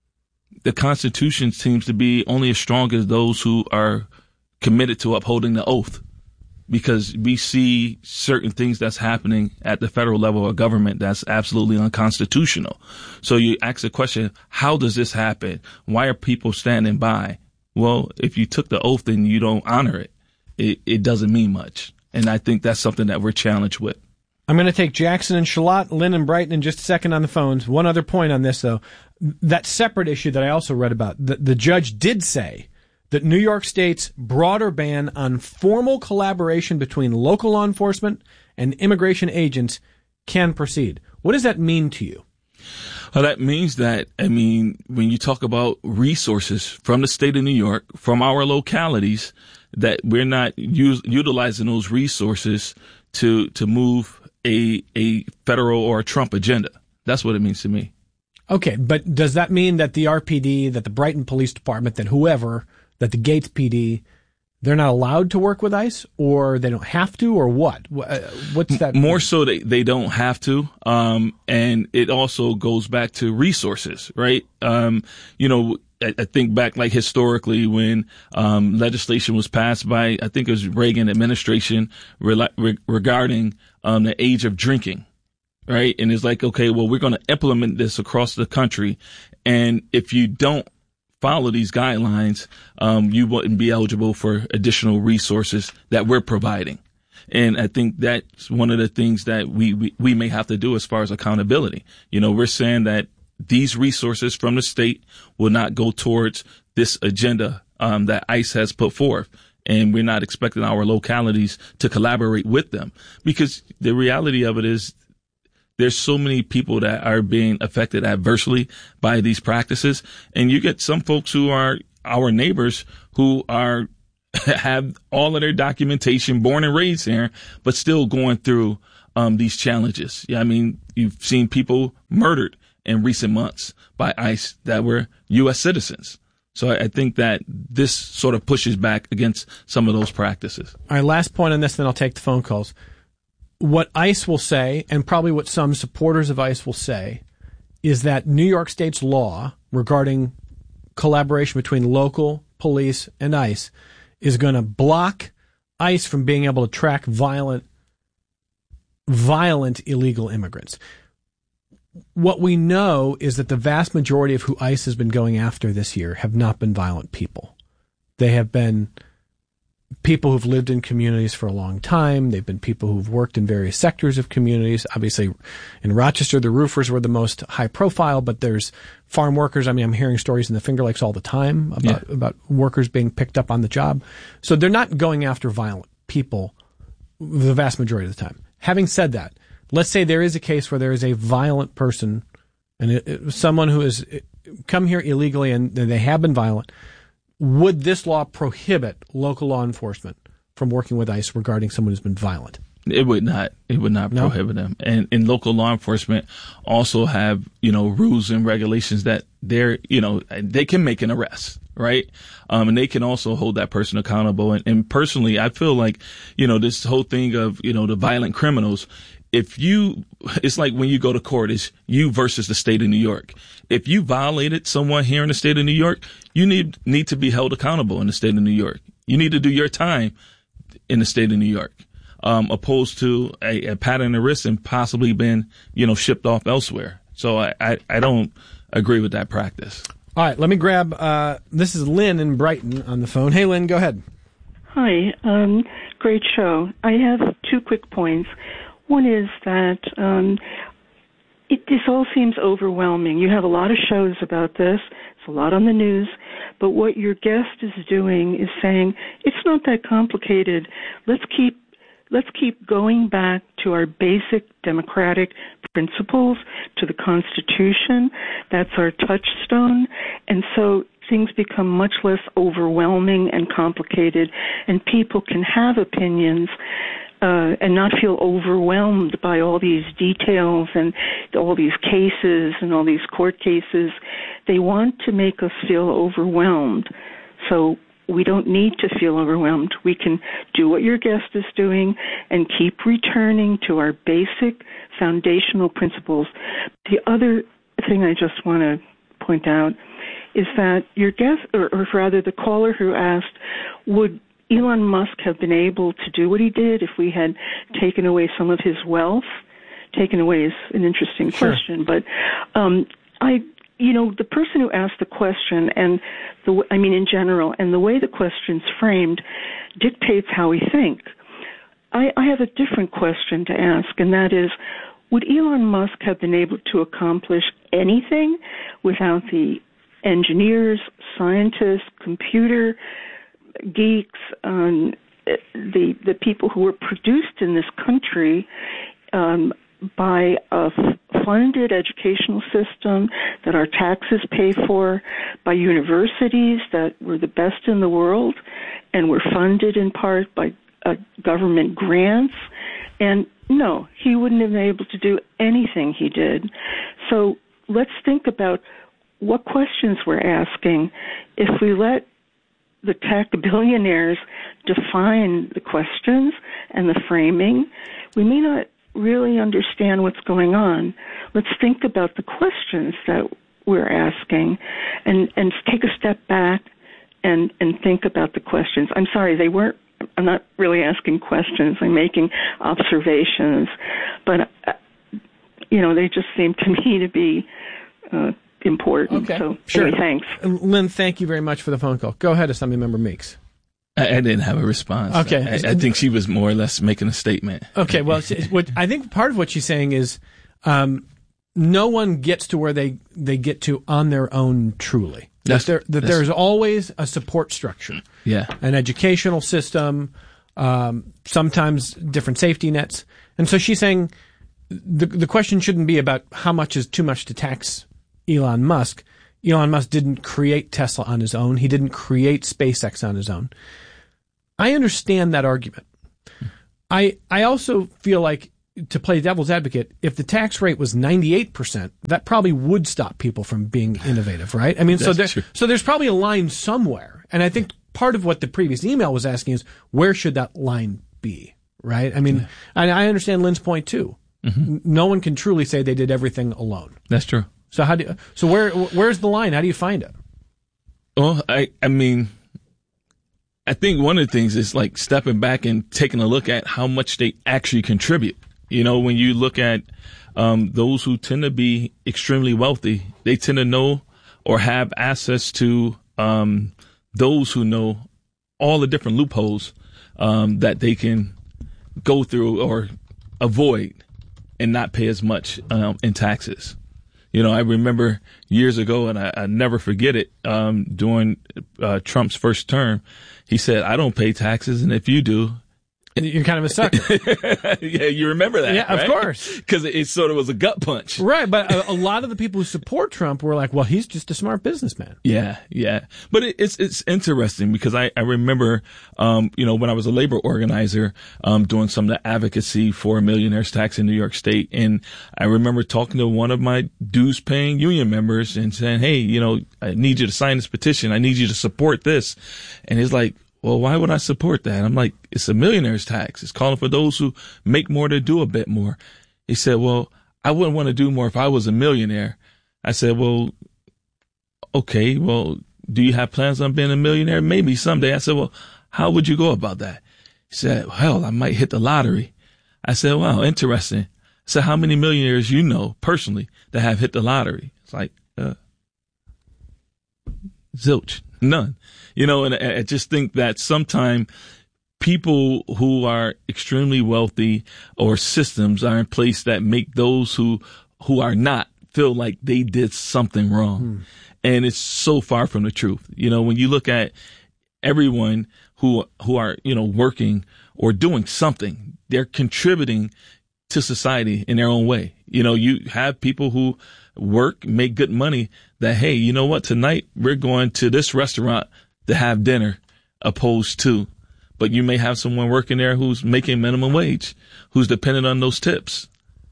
the Constitution seems to be only as strong as those who are committed to upholding the oath, because we see certain things that's happening at the federal level of government that's absolutely unconstitutional. So you ask the question, how does this happen? Why are people standing by? Well, if you took the oath and you don't honor it, It, it doesn't mean much. And I think that's something that we're challenged with. I'm going to take Jackson and Charlotte, Lynn and Brighton in just a second on the phones. One other point on this, though. That separate issue that I also read about, the, the judge did say that New York State's broader ban on formal collaboration between local law enforcement and immigration agents can proceed. What does that mean to you? Well, that means that, I mean, when you talk about resources from the state of New York, from our localities, that we're not use, utilizing those resources to to move a a federal or a Trump agenda. That's what it means to me. Okay, but does that mean that the R P D, that the Brighton Police Department, that whoever, that the Gates P D, they're not allowed to work with ICE, or they don't have to, or what? What's that? More so they, they don't have to. Um, and it also goes back to resources, right? Um, you know, I, I think back like historically when, um, legislation was passed by, I think it was Reagan administration re- re- regarding, um, the age of drinking, right? And it's like, okay, well, we're going to implement this across the country. And if you don't follow these guidelines, um, you wouldn't be eligible for additional resources that we're providing. And I think that's one of the things that we, we, we may have to do as far as accountability. You know, we're saying that these resources from the state will not go towards this agenda, um, that ICE has put forth. and we're not expecting our localities to collaborate with them, because the reality of it is there's so many people that are being affected adversely by these practices. And you get some folks who are our neighbors who are have all of their documentation, born and raised here, but still going through um, these challenges. Yeah, I mean, you've seen people murdered in recent months by ICE that were U S citizens. So I think that this sort of pushes back against some of those practices. All right, last point on this, then I'll take the phone calls. What ICE will say, and probably what some supporters of ICE will say, is that New York State's law regarding collaboration between local police and ICE is going to block ICE from being able to track violent, violent illegal immigrants. What we know is that the vast majority of who ICE has been going after this year have not been violent people. They have been people who've lived in communities for a long time. They've been people who've worked in various sectors of communities. Obviously, in Rochester, the roofers were the most high profile, but there's farm workers. I mean, I'm hearing stories in the Finger Lakes all the time about, yeah. about workers being picked up on the job. So they're not going after violent people the vast majority of the time. Having said that, let's say there is a case where there is a violent person and it, it, someone who has come here illegally and they have been violent. Would this law prohibit local law enforcement from working with ICE regarding someone who's been violent? It would not. It would not no? prohibit them. And, and local law enforcement also have, you know, rules and regulations that they're, you know, they can make an arrest, right? Um, and they can also hold that person accountable. And, and personally, I feel like, you know, this whole thing of, you know, the violent criminals, if you, it's like when you go to court, it's you versus the state of New York. If you violated someone here in the state of New York, you need, need to be held accountable in the state of New York. You need to do your time in the state of New York, um, opposed to a, a pat on the wrist and possibly been, you know, shipped off elsewhere. So I, I, I don't agree with that practice. All right. Let me grab, uh, this is Lynn in Brighton on the phone. Hey, Lynn, go ahead. Hi. Um, great show. I have two quick points. One is that um, it, this all seems overwhelming. You have a lot of shows about this. It's a lot on the news. But what your guest is doing is saying, it's not that complicated. Let's keep let's keep going back to our basic democratic principles, to the Constitution. That's our touchstone. And so things become much less overwhelming and complicated, and people can have opinions Uh, and not feel overwhelmed by all these details and all these cases and all these court cases. They want to make us feel overwhelmed. So we don't need to feel overwhelmed. We can do what your guest is doing and keep returning to our basic foundational principles. The other thing I just want to point out is that your guest, or, or rather the caller who asked, would Elon Musk have been able to do what he did if we had taken away some of his wealth? Taken away is an interesting sure. question, but um, I, you know, the person who asked the question, and the, I mean in general, and the way the question's framed dictates how we think. I, I have a different question to ask, and that is, would Elon Musk have been able to accomplish anything without the engineers, scientists, computer geeks, um, the the people who were produced in this country um, by a funded educational system that our taxes pay for, by universities that were the best in the world and were funded in part by uh, government grants? And no, he wouldn't have been able to do anything he did. So let's think about what questions we're asking. If we let the tech billionaires define the questions and the framing, we may not really understand what's going on. Let's think about the questions that we're asking and, and take a step back and, and think about the questions. I'm sorry, they weren't, I'm not really asking questions. I'm making observations. But, uh, you know, they just seem to me to be uh, important. Okay, so sure. Anyway, thanks. Lynn, thank you very much for the phone call. Go ahead, Assembly Member Meeks. I, I didn't have a response. Okay. I, I think she was more or less making a statement. Okay, well, what I think part of what she's saying is um, no one gets to where they, they get to on their own truly. That, there, that there's always a support structure. Yeah. An educational system, um, sometimes different safety nets. And so she's saying the the question shouldn't be about how much is too much to tax Elon Musk. Elon Musk didn't create Tesla on his own. He didn't create SpaceX on his own. I understand that argument. I I also feel like, to play devil's advocate, if the tax rate was ninety-eight percent, that probably would stop people from being innovative, right? I mean, so there, so there's probably a line somewhere. And I think part of what the previous email was asking is, where should that line be, right? I mean, yeah. I, I understand Lynn's point too. Mm-hmm. No one can truly say they did everything alone. That's true. So how do you, so where where's the line? How do you find it? Well, I I mean, I think one of the things is like stepping back and taking a look at how much they actually contribute. You know, when you look at um, those who tend to be extremely wealthy, they tend to know or have access to um, those who know all the different loopholes um, that they can go through or avoid and not pay as much um, in taxes. You know, I remember years ago, and I, I never forget it, um, during uh, Trump's first term, he said, I don't pay taxes, and if you do, you're kind of a sucker. Yeah, you remember that, yeah, right? Of course. Because it, it sort of was a gut punch. Right, but a, a lot of the people who support Trump were like, well, he's just a smart businessman. Yeah, yeah. But it, it's it's interesting because I, I remember, um, you know, when I was a labor organizer um, doing some of the advocacy for millionaires tax in New York State, and I remember talking to one of my dues-paying union members and saying, hey, you know, I need you to sign this petition. I need you to support this. And he's like, well, why would I support that? I'm like, it's a millionaire's tax. It's calling for those who make more to do a bit more. He said, well, I wouldn't want to do more if I was a millionaire. I said, well, okay, well, do you have plans on being a millionaire? Maybe someday. I said, well, how would you go about that? He said, hell, I might hit the lottery. I said, wow, interesting. I said, how many millionaires you know personally that have hit the lottery? It's like, uh, zilch, none. You know, and I just think that sometimes people who are extremely wealthy or systems are in place that make those who who are not feel like they did something wrong. Hmm. And it's so far from the truth. You know, when you look at everyone who who are, you know, working or doing something, they're contributing to society in their own way. You know, you have people who work, make good money that, hey, you know what, tonight we're going to this restaurant to have dinner opposed to, but you may have someone working there who's making minimum wage, who's dependent on those tips.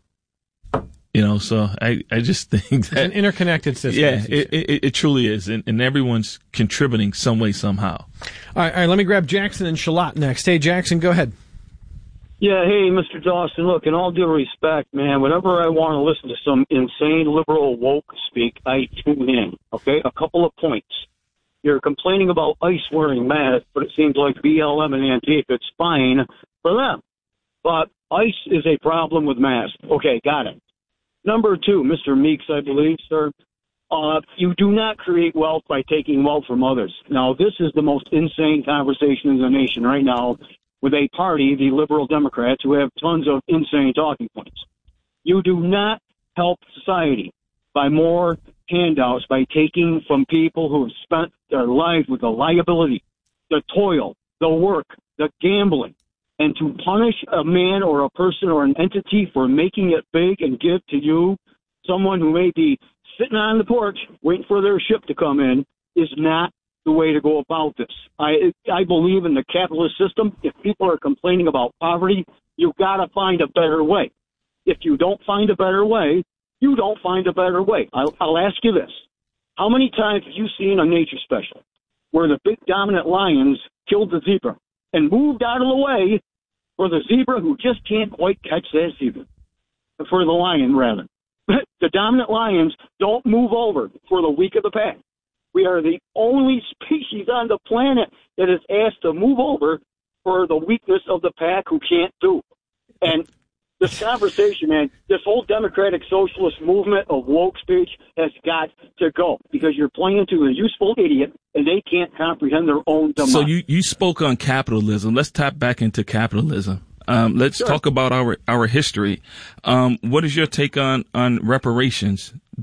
You know, so I, I just think that it's an interconnected system. Yeah, it, it, it truly is. And, and everyone's contributing some way, somehow. All right, all right, let me grab Jackson and Charlotte next. Hey, Jackson, go ahead. Yeah, hey, Mister Dawson, look, in all due respect, man, whenever I want to listen to some insane liberal woke speak, I tune in, okay? A couple of points. You're complaining about ICE wearing masks, but it seems like B L M and Antifa, it's fine for them. But ICE is a problem with masks. Okay, got it. Number two, Mister Meeks, I believe, sir, uh, you do not create wealth by taking wealth from others. Now, this is the most insane conversation in the nation right now with a party, the Liberal Democrats, who have tons of insane talking points. You do not help society by more handouts, by taking from people who have spent their lives with the liability, the toil, the work, the gambling, and to punish a man or a person or an entity for making it big and give to you, someone who may be sitting on the porch waiting for their ship to come in, is not the way to go about this. I I believe in the capitalist system. If people are complaining about poverty, you've got to find a better way. If you don't find a better way, you don't find a better way. I'll, I'll ask you this. How many times have you seen a nature special where the big dominant lions killed the zebra and moved out of the way for the zebra who just can't quite catch that zebra? For the lion, rather. The dominant lions don't move over for the weak of the pack. We are the only species on the planet that is asked to move over for the weakness of the pack who can't do. And this conversation, man, this whole democratic socialist movement of woke speech has got to go because you're playing to a useful idiot and they can't comprehend their own demise. So you, you spoke on capitalism. Let's tap back into capitalism. Um, let's sure. talk about our, our history. Um, what is your take on, on reparations?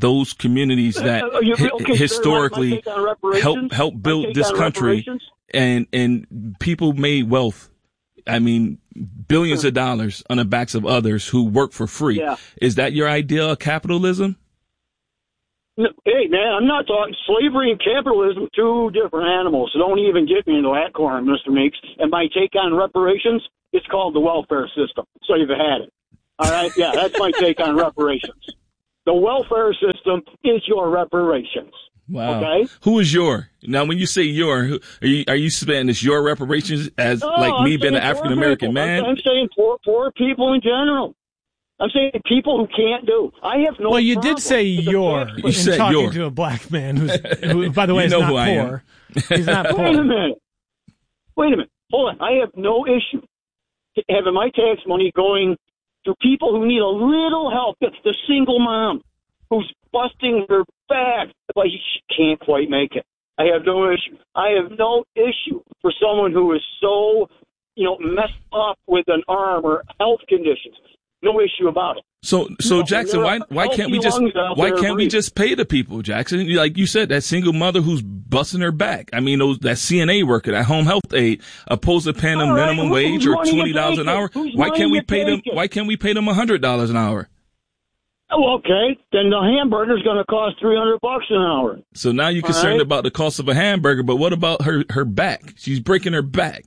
those communities that Uh, you- hi- okay, sir, historically my take on reparations? help help My build take this on country, reparations? and and people made wealth. I mean, billions of dollars on the backs of others who work for free. Yeah. Is that your idea of capitalism? No, hey, man, I'm not talking slavery and capitalism, two different animals. So don't even get me into that corner, Mister Meeks. And my take on reparations, it's called the welfare system. So you've had it. All right? Yeah, that's my take on reparations. The welfare system is your reparations. Wow. Okay? Who is your? Now, when you say your, who, are you are you saying it's your reparations as No, like I'm me being saying an poor African American people. man? I'm, I'm saying poor, poor people in general. I'm saying people who can't do. I have no. Well, you problem did say with the your fact- You in said talking your. to a black man who's, who, by the way, You is know not who I am. poor. He's not poor. Wait a minute. Wait a minute. Hold on. I have no issue having my tax money going to people who need a little help. The, the single mom who's busting her back, but she can't quite make it. I have no issue. I have no issue for someone who is so, you know, messed up with an arm or health conditions. No issue about it. So, so No, Jackson, there why are why can't we healthy just lungs out why there can't we breathing. just pay the people, Jackson? Like you said, that single mother who's busting her back. I mean, those that C N A worker, that home health aid, opposed to paying them All right, minimum who- wage whose or money you twenty dollars an taking? hour. Whose Why money can't we you pay them? taking? Why can't we pay them a hundred dollars an hour? Oh, okay. Then the hamburger's going to cost three hundred bucks an hour. So now you're All concerned right. about the cost of a hamburger, but what about her her back? She's breaking her back.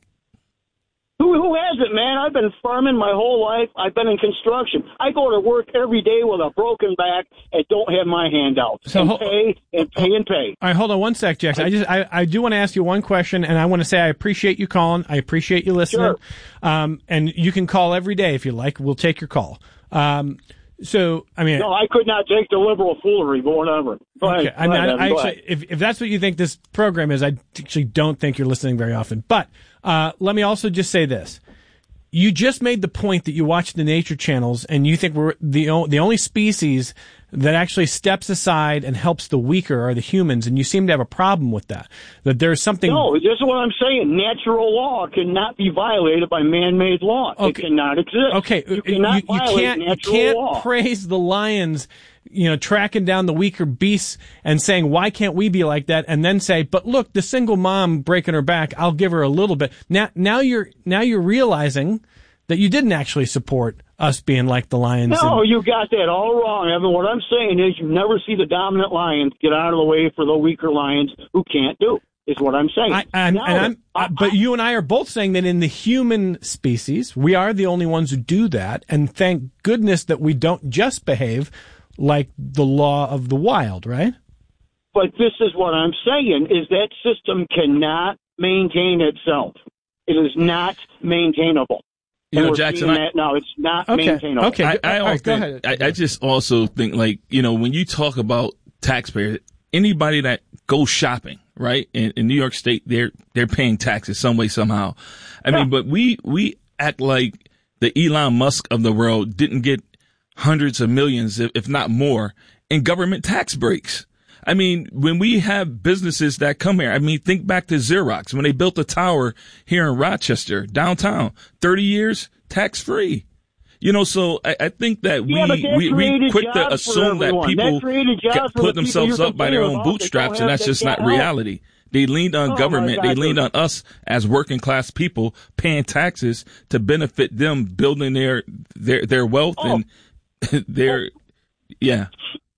Who, who hasn't, man? I've been farming my whole life. I've been in construction. I go to work every day with a broken back and don't have my hand out. So and ho- pay and pay and pay. All right, hold on one sec, Jackson. I just I, I do want to ask you one question, and I want to say I appreciate you calling. I appreciate you listening. Sure. Um, and you can call every day if you like. We'll take your call. Um, so I mean, No, I could not take the liberal foolery, but whatever. Go ahead. okay. I Go mean, ahead, I, I Evan, go actually, if if that's what you think this program is, I actually don't think you're listening very often. But uh, let me also just say this. You just made the point that you watch the nature channels and you think we're the o- the only species that actually steps aside and helps the weaker are the humans, and you seem to have a problem with that. That there's something. No, this is what I'm saying. Natural law cannot be violated by man-made law. Okay. It cannot exist. Okay, you cannot you, you violate can't you natural can't law. praise the lions, you know, tracking down the weaker beasts and saying why can't we be like that, and then say, but look, the single mom breaking her back, I'll give her a little bit. Now, now you're now you're realizing that you didn't actually support us being like the lions. No, and- you got that all wrong, Evan. What I'm saying is you never see the dominant lions get out of the way for the weaker lions who can't do, is what I'm saying. I, and, Now, and I'm, I, but you and I are both saying that in the human species, we are the only ones who do that. And thank goodness that we don't just behave like the law of the wild, right? But this is what I'm saying, is that system cannot maintain itself. It is not maintainable. You And know, we're Jackson, seeing I- that now. It's not Okay. maintainable. Okay. I, I, All right, also go think- ahead. I, I just also think, like, you know, when you talk about taxpayers, anybody that goes shopping, right, in, in New York State, they're they're paying taxes some way, somehow. I mean, but we we act like the Elon Musk of the world didn't get hundreds of millions, if, if not more, in government tax breaks. I mean, when we have businesses that come here, I mean, think back to Xerox when they built a tower here in Rochester, downtown, thirty years tax free. You know, so I, I think that we, Yeah, but that we, we created quick to jobs for assume that everyone. people That created jobs ca- for put the people themselves you're up by their own complaining about. They bootstraps, don't and have- that's they just not can't help. reality. They leaned on Oh, my government. They God, leaned dude. on us as working class people paying taxes to benefit them, building their their their wealth Oh. and their yeah.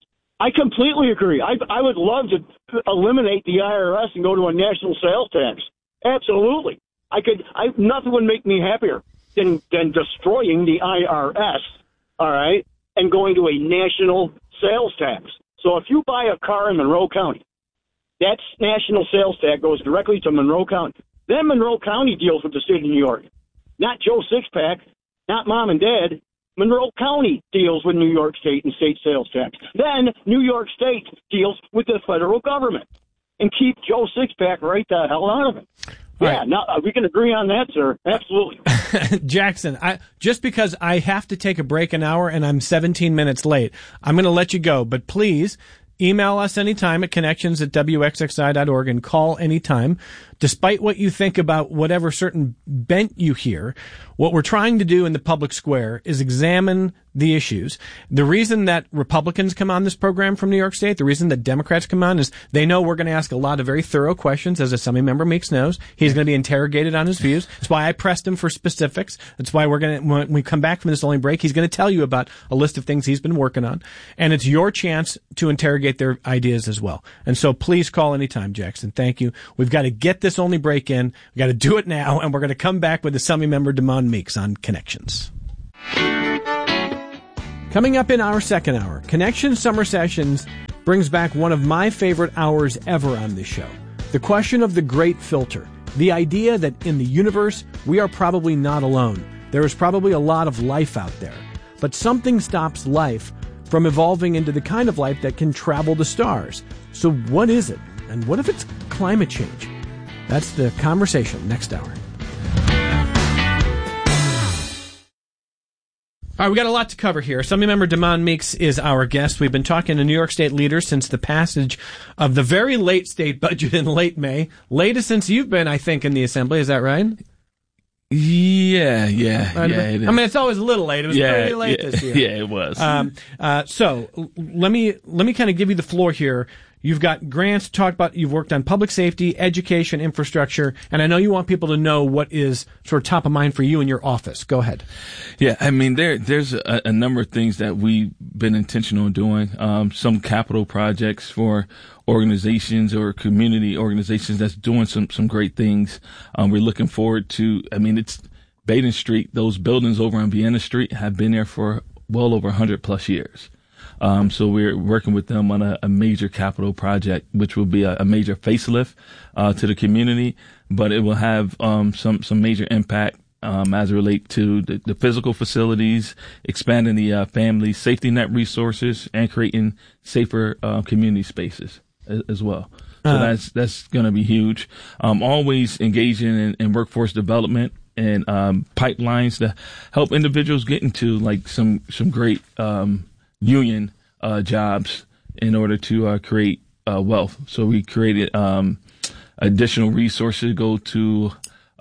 I completely agree. I, I would love to eliminate the I R S and go to a national sales tax. Absolutely. I could. I nothing would make me happier than than destroying the I R S. All right, and going to a national sales tax. So if you buy a car in Monroe County, that national sales tax goes directly to Monroe County. Then Monroe County deals with the state of New York, not Joe Sixpack, not mom and dad. Monroe County deals with New York State and state sales tax. Then New York State deals with the federal government and keep Joe Sixpack right the hell out of it. Yeah, right. no, we can agree on that, sir. Absolutely. Jackson, I, just because I have to take a break an hour and I'm seventeen minutes late, I'm going to let you go. But please email us anytime at connections at W X X I dot org and call anytime despite what you think about whatever certain bent you hear, what we're trying to do in the public square is examine the issues. The reason that Republicans come on this program from New York State, the reason that Democrats come on is they know we're going to ask a lot of very thorough questions. As Assembly Member Meeks knows, he's going to be interrogated on his views. That's why I pressed him for specifics. That's why we're going to, when we come back from this only break, he's going to tell you about a list of things he's been working on. And it's your chance to interrogate their ideas as well. And so please call anytime, Jackson. Thank you. We've got to get this only break in. We've got to do it now. And we're going to come back with Assembly Member Demond Meeks on Connections. Coming up in our second hour, Connections Summer Sessions brings back one of my favorite hours ever on this show. The question of the great filter. The idea that in the universe, we are probably not alone. There is probably a lot of life out there. But something stops life from evolving into the kind of life that can travel the stars. So what is it? And what if it's climate change? That's the conversation next hour. All right, we got a lot to cover here. Assemblymember Demond Meeks is our guest. We've been talking to New York State leaders since the passage of the very late state budget in late May. Latest since you've been, I think, in the Assembly. Is that right? Yeah, yeah, I yeah. It is. I mean, it's always a little late. It was yeah, pretty late yeah, this year. Yeah, it was. Um, uh, so l- let me let me kind of give you the floor here. You've got grants to talk about. You've worked on public safety, education, infrastructure, and I know you want people to know what is sort of top of mind for you in your office. Go ahead. Yeah, I mean, there there's a, a number of things that we've been intentional in doing. Um, some capital projects for organizations or community organizations that's doing some some great things. Um, we're looking forward to. I mean, it's Baden Street. Those buildings over on Vienna Street have been there for well over one hundred plus years. Um, so we're working with them on a, a major capital project, which will be a, a major facelift uh, to the community, but it will have um, some some major impact um, as it relates to the, the physical facilities, expanding the uh, family safety net resources, and creating safer uh, community spaces as, as well. So uh, that's that's going to be huge. Um, always engaging in, in workforce development and um, pipelines to help individuals get into like some some great um, union uh, jobs in order to uh, create uh, wealth. So we created um, additional resources to go to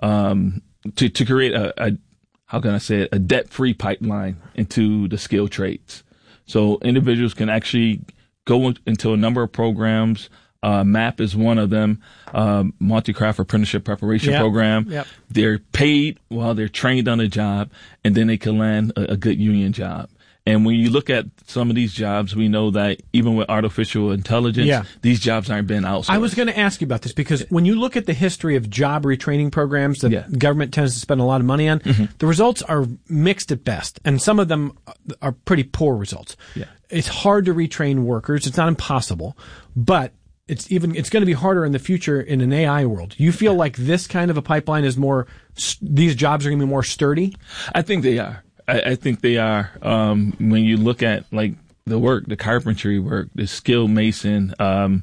um, to to create a, a how can I say it a debt free pipeline into the skilled trades. So individuals can actually go into a number of programs. Uh, MAP is one of them, uh, Multi-Craft Apprenticeship Preparation yep. Program. Yep. They're paid while they're trained on a job, and then they can land a, a good union job. And when you look at some of these jobs, we know that even with artificial intelligence, yeah. these jobs aren't being outsourced. I was going to ask you about this because when you look at the history of job retraining programs that yeah. government tends to spend a lot of money on, mm-hmm. the results are mixed at best, and some of them are pretty poor results. Yeah. It's hard to retrain workers. It's not impossible, but it's even it's going to be harder in the future in an A I world. You feel like this kind of a pipeline is more, these jobs are going to be more sturdy? I think they are. I, I think they are. Um, when you look at like the work, the carpentry work, the skilled mason, um,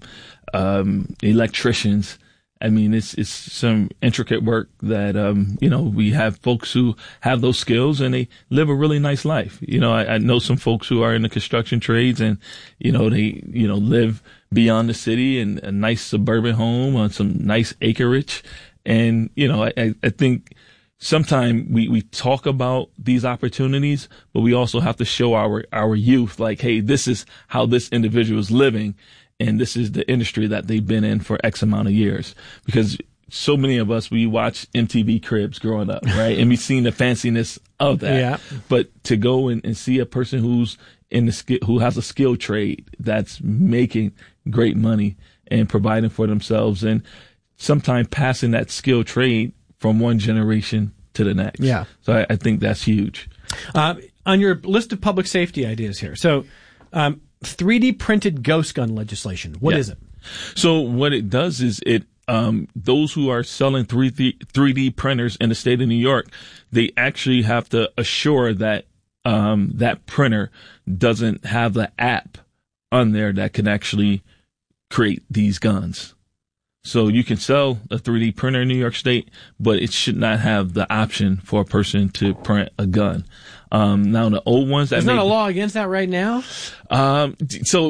um, electricians, I mean, it's it's some intricate work that, um, you know, we have folks who have those skills and they live a really nice life. You know, I, I know some folks who are in the construction trades and, you know, they, you know, live beyond the city in a nice suburban home on some nice acreage. And, you know, I, I think sometimes we, we talk about these opportunities, but we also have to show our, our youth like, hey, this is how this individual is living. And this is the industry that they've been in for X amount of years. Because so many of us, we watch M T V Cribs growing up, right? And we've seen the fanciness of that. Yeah. But to go and, and see a person who's in the skill, who has a skilled trade that's making great money and providing for themselves and sometimes passing that skilled trade from one generation to the next. Yeah. So I, I think that's huge. Uh, on your list of public safety ideas here. So, um, three D printed ghost gun legislation. What yeah. is it? So what it does is it, um, those who are selling three D printers in the state of New York, they actually have to assure that, um, that printer doesn't have the app on there that can actually create these guns. So you can sell a three D printer in New York State, but it should not have the option for a person to print a gun. Um, now the old ones that There's make, not a law against that right now? Um, so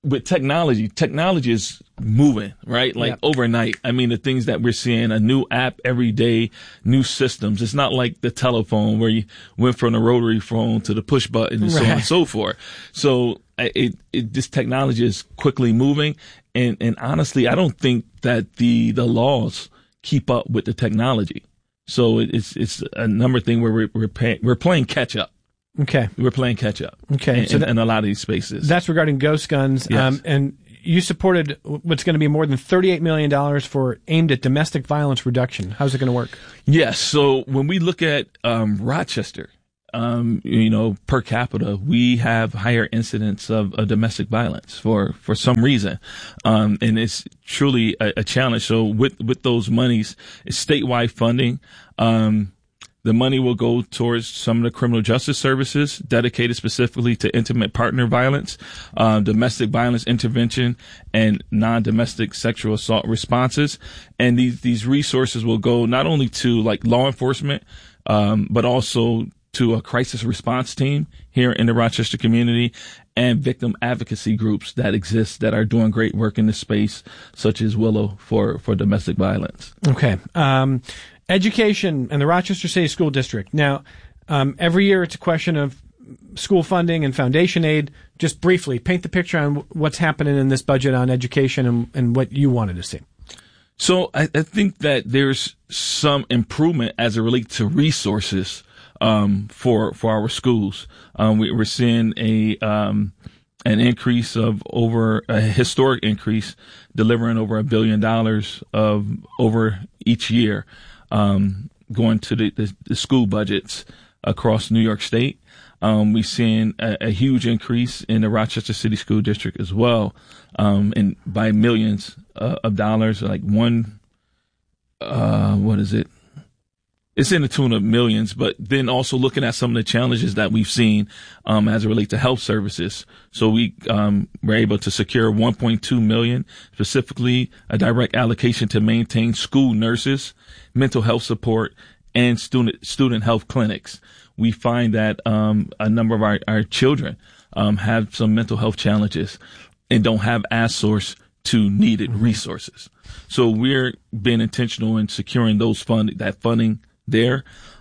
with technology, technology is moving, right? Like yeah. overnight. I mean, the things that we're seeing, a new app every day, new systems. It's not like the telephone where you went from the rotary phone to the push button and right. so on and so forth. So it, it, this technology is quickly moving. And, and honestly, I don't think that the, the laws keep up with the technology. So it's, it's a number of things where we're, we're, pay, we're playing catch up. Okay. We're playing catch up. Okay. In, so that, in a lot of these spaces. That's regarding ghost guns. Yes. Um, and you supported what's going to be more than thirty-eight million dollars for aimed at domestic violence reduction. How's it going to work? Yes. So when we look at, um, Rochester, um, you know, per capita, we have higher incidence of, of domestic violence for, for some reason. Um, and it's truly a, a challenge. So with, with those monies, it's statewide funding. Um, The money will go towards some of the criminal justice services dedicated specifically to intimate partner violence, uh, domestic violence intervention, and non-domestic sexual assault responses. And these, these resources will go not only to like law enforcement, um, but also to a crisis response team here in the Rochester community and victim advocacy groups that exist that are doing great work in this space, such as Willow for, for domestic violence. Okay. Um, Education and the Rochester City School District. Now, um, every year it's a question of school funding and foundation aid. Just briefly, paint the picture on what's happening in this budget on education and, and what you wanted to see. So I, I think that there's some improvement as it relates to resources um, for for our schools. Um, we, we're seeing a um, an increase of over a historic increase, delivering over a billion dollars of over each year. Um, going to the, the, the school budgets across New York State. Um, we've seen a, a huge increase in the Rochester City School District as well, um, and by millions uh, of dollars, like one, uh, what is it? It's in the tune of millions, but then also looking at some of the challenges that we've seen, um, as it relates to health services. So we, um, were able to secure one point two million, specifically a direct allocation to maintain school nurses, mental health support, and student, student health clinics. We find that, um, a number of our, our children, um, have some mental health challenges and don't have as source to needed resources. So we're being intentional in securing those fund, that funding there.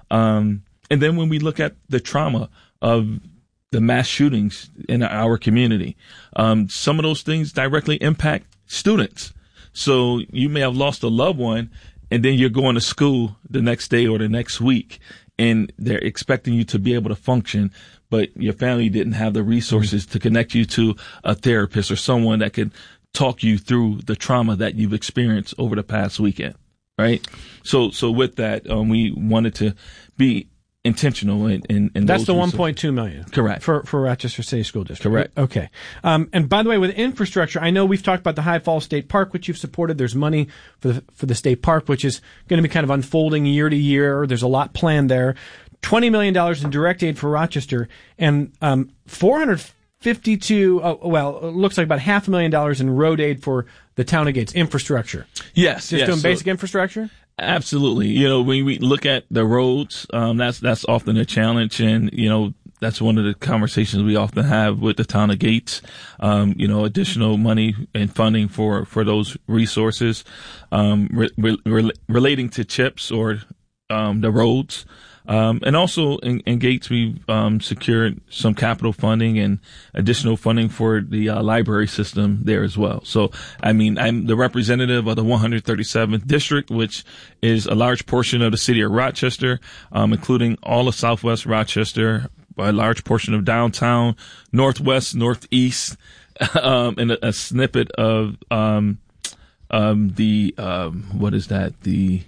Um, and then when we look at the trauma of the mass shootings in our community, um, some of those things directly impact students. So you may have lost a loved one and then you're going to school the next day or the next week and they're expecting you to be able to function, but your family didn't have the resources to connect you to a therapist or someone that could talk you through the trauma that you've experienced over the past weekend. Right. So, so with that, um, we wanted to be intentional in, in, in that's those the one point two million. Correct. For, for Rochester City School District. Correct. Okay. Um, and by the way, with infrastructure, I know we've talked about the High Falls State Park, which you've supported. There's money for the, for the state park, which is going to be kind of unfolding year to year. There's a lot planned there. twenty million dollars in direct aid for Rochester and, um, four hundred fifty-two, oh, well, it looks like about half a million dollars in road aid for the town of Gates infrastructure. Yes. Just yes. doing so, basic infrastructure? Absolutely. You know, when we look at the roads, um, that's, that's often a challenge. And, you know, that's one of the conversations we often have with the town of Gates. Um, you know, additional money and funding for, for those resources, um, re- re- relating to CHIPS or, um, the roads. Um, and also in, in Gates, we've um, secured some capital funding and additional funding for the uh, library system there as well. So, I mean, I'm the representative of the one hundred thirty-seventh District, which is a large portion of the city of Rochester, um, including all of Southwest Rochester, a large portion of downtown, Northwest, Northeast, um, and a, a snippet of um, um, the, um, what is that, the...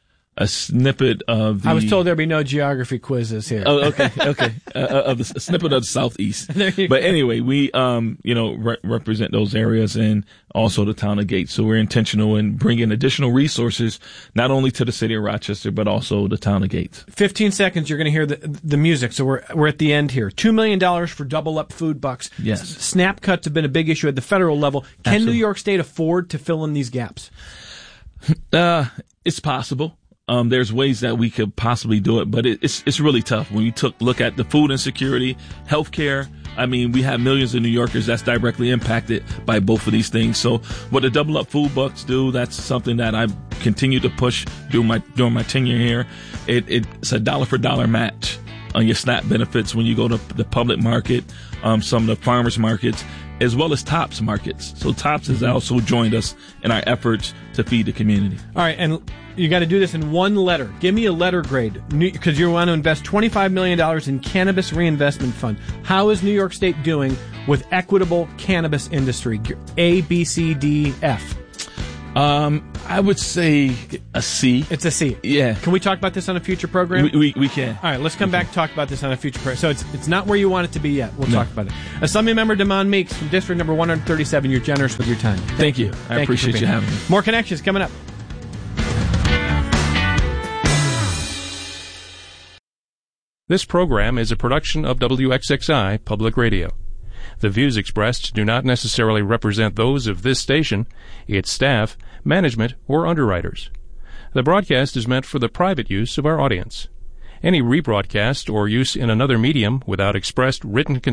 a snippet of the... I was told there'd be no geography quizzes here. Oh, okay, okay. uh, of the, a snippet of the Southeast. But go. anyway, we, um, you know, re- represent those areas and also the town of Gates. So we're intentional in bringing additional resources, not only to the city of Rochester, but also the town of Gates. fifteen seconds, you're going to hear the the music. So we're we're at the end here. two million dollars for double up food bucks. Yes. S- SNAP cuts have been a big issue at the federal level. Can Absolutely. New York State afford to fill in these gaps? Uh, it's possible. Um, there's ways that we could possibly do it, but it, it's it's really tough. When you took look at the food insecurity, healthcare, I mean, we have millions of New Yorkers that's directly impacted by both of these things. So what the Double Up Food Bucks do, that's something that I've continued to push during my during my tenure here. It, it's a dollar for dollar match on your SNAP benefits when you go to the public market, um, some of the farmers markets, as well as TOPS markets. So TOPS has also joined us in our efforts to feed the community. All right, and you got to do this in one letter. Give me a letter grade, because you want to invest twenty-five million dollars in Cannabis Reinvestment Fund. How is New York State doing with equitable cannabis industry? A, B, C, D, F. Um, I would say a C. It's a C. Yeah. Can we talk about this on a future program? We we, we can. All right, let's come we back can. and talk about this on a future program. So it's it's not where you want it to be yet. We'll no. talk about it. Assembly Member Damon Meeks from District Number one hundred thirty-seven. You're generous with your time. Thank, Thank you. you. I Thank appreciate you, you having me. More Connections coming up. This program is a production of W X X I Public Radio. The views expressed do not necessarily represent those of this station, its staff, management, or underwriters. The broadcast is meant for the private use of our audience. Any rebroadcast or use in another medium without expressed written consent